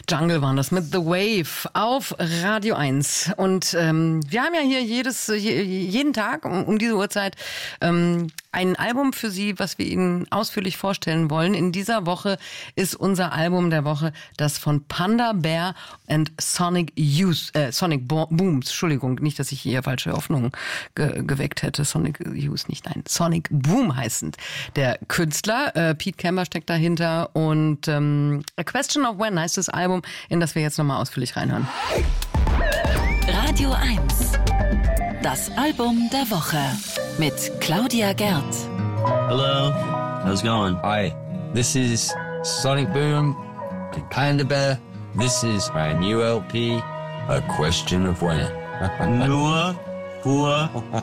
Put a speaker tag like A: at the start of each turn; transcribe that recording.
A: Jungle waren das mit The Wave auf Radio 1. Und wir haben ja hier jeden Tag um diese Uhrzeit ein Album für Sie, was wir Ihnen ausführlich vorstellen wollen. In dieser Woche ist unser Album der Woche das von Panda Bear and Sonic Booms. Entschuldigung, nicht, dass ich hier falsche Hoffnungen geweckt hätte. Sonic Youth nicht, nein. Sonic Boom heißend. Der Künstler, Pete Kember steckt dahinter und A Question of When heißt das Album, in das wir jetzt nochmal ausführlich reinhören.
B: Radio 1. Das Album der Woche mit Claudia Gerd.
C: Hello, how's it going?
D: Hi, this is Sonic Boom and Panda Bear. This is my new LP, A Question of When.
C: Nur,